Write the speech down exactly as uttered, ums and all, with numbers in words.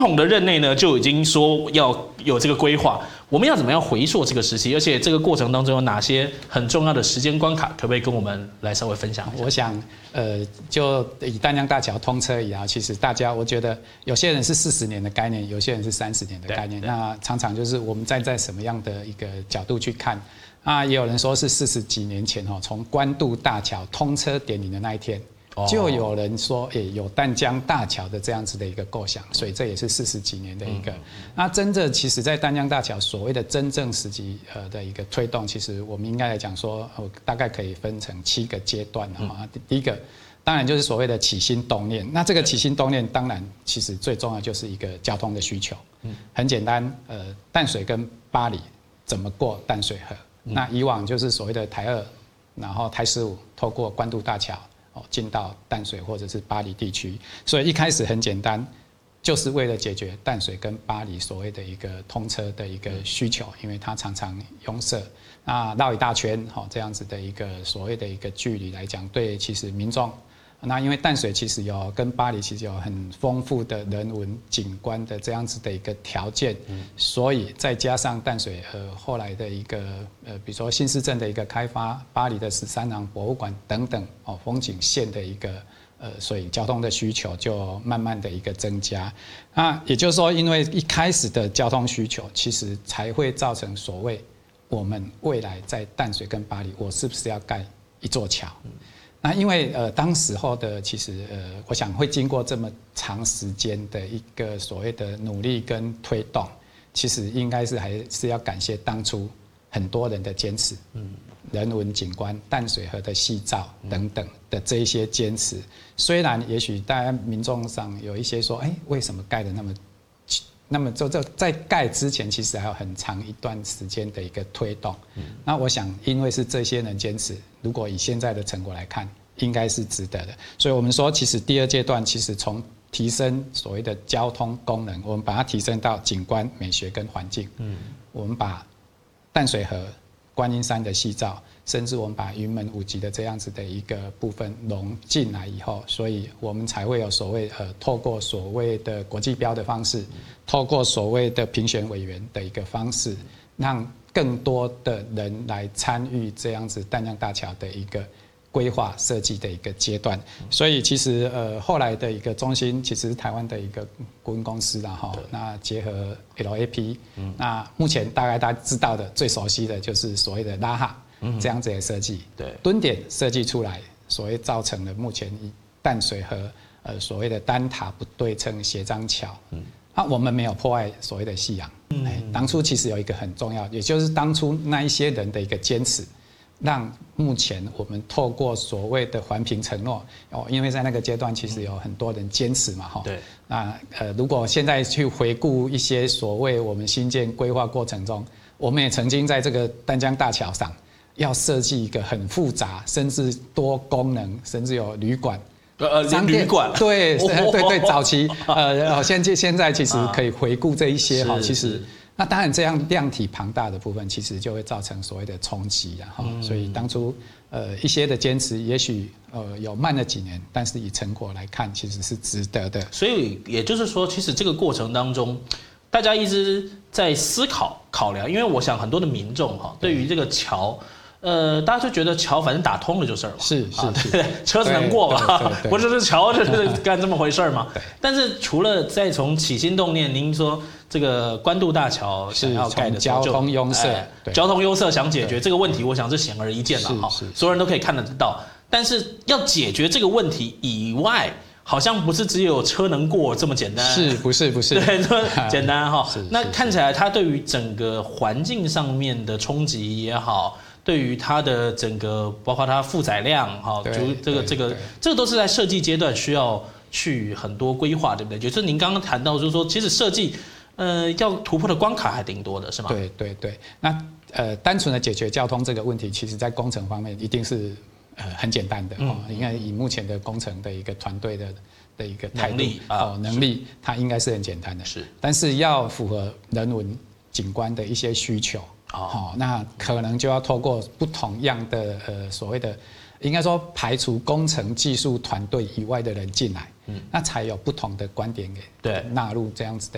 统的任内呢，就已经说要有这个规划，我们要怎么样回溯这个时期？而且这个过程当中有哪些很重要的时间关卡，可不可以跟我们来稍微分享一下？ 我想，呃，就以淡江大桥通车以来，其实大家我觉得有些人是四十年的概念，有些人是三十年的概念。那常常就是我们站在什么样的一个角度去看？啊，也有人说是四十几年前哈，从关渡大桥通车典礼的那一天。就有人说，诶、欸，有淡江大桥的这样子的一个构想，所以这也是四十几年的一个。那真正其实，在淡江大桥所谓的真正时期呃的一个推动，其实我们应该来讲说，大概可以分成七个阶段啊。第一个，当然就是所谓的起心动念。那这个起心动念，当然其实最重要就是一个交通的需求。很简单，呃，淡水跟八里怎么过淡水河？那以往就是所谓的台二，然后台十五透过关渡大桥。哦，进到淡水或者是八里地区，所以一开始很简单，就是为了解决淡水跟八里所谓的一个通车的一个需求，因为它常常拥塞，那绕一大圈，好这样子的一个所谓的一个距离来讲，对其实民众。那因为淡水其实有跟八里其实有很丰富的人文景观的这样子的一个条件，所以再加上淡水呃后来的一个呃比如说新市镇的一个开发，八里的十三行博物馆等等哦风景线的一个呃所以交通的需求就慢慢的一个增加。那也就是说，因为一开始的交通需求，其实才会造成所谓我们未来在淡水跟八里，我是不是要盖一座桥？那因为呃，当时候的其实呃，我想会经过这么长时间的一个所谓的努力跟推动，其实应该是还是要感谢当初很多人的坚持，嗯，人文景观、淡水河的夕照等等的这一些坚持。虽然也许大家民众上有一些说，哎，为什么盖的那么？那么就这在盖之前，其实还有很长一段时间的一个推动。嗯、那我想，因为是这些人坚持，如果以现在的成果来看，应该是值得的。所以我们说，其实第二阶段，其实从提升所谓的交通功能，我们把它提升到景观、美学跟环境。嗯，我们把淡水河、观音山的夕照，甚至我们把云门舞集的这样子的一个部分融进来以后，所以我们才会有所谓呃，透过所谓的国际标的方式，透过所谓的评选委员的一个方式，让更多的人来参与这样子淡江大桥的一个规划设计的一个阶段。所以其实呃后来的一个中心，其实是台湾的一个顾问公司啦哈，那结合 L A P， 那目前大概大家知道的最熟悉的就是所谓的拉哈。这样子的设计，对蹲点设计出来，所谓造成了目前淡水河呃所谓的单塔不对称斜张桥，嗯，啊我们没有破坏所谓的夕阳，嗯，当初其实有一个很重要，也就是当初那一些人的一个坚持，让目前我们透过所谓的环评承诺哦，因为在那个阶段其实有很多人坚持嘛，哈，对，那呃如果现在去回顾一些所谓我们新建规划过程中，我们也曾经在这个淡江大桥上。要设计一个很复杂，甚至多功能，甚至有旅馆、 呃旅馆， 对对对，早期呃，现在现在其实可以回顾这一些哈，其实那当然这样量体庞大的部分，其实就会造成所谓的冲击啊哈，所以当初呃一些的坚持，也许呃有慢了几年，但是以成果来看，其实是值得的。 所以也就是说，其实这个过程当中，大家一直在思考考量，因为我想很多的民众哈，对于这个桥。呃，大家就觉得桥反正打通了就是了嘛， 是是啊，对不对？车子能过嘛，不就是桥就是干这么回事嘛。但是除了再从起心动念，您说这个关渡大桥想要盖的时候， 交通拥塞， 交通拥塞想解决这个问题，我想是显而易见了哈，所有人都可以看得到。但是要解决这个问题以外，好像不是只有车能过这么简单， 是不是不是？ 对，这么简单哈。那看起来它对于整个环境上面的冲击也好。对于它的整个，包括它负载量，哈，就这个这个这个都是在设计阶段需要去很多规划，对不对？就是您刚刚谈到，就是说，其实设计，呃，要突破的关卡还挺多的，是吗？ 对对对。那呃，单纯的解决交通这个问题，其实在工程方面一定是呃很简单的哦。应该以目前的工程的一个团队的的一个能力哦能力，它应该是很简单的。 是， 但是要符合人文景观的一些需求。好，那可能就要透过不同样的呃所谓的，应该说排除工程技术团队以外的人进来，嗯，那才有不同的观点给纳入这样子的